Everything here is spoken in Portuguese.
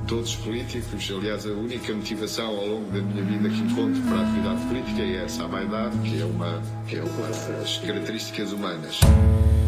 todos os políticos. Aliás, a única motivação ao longo da minha vida que encontro para a atividade política é essa, a vaidade, que é uma das características humanas.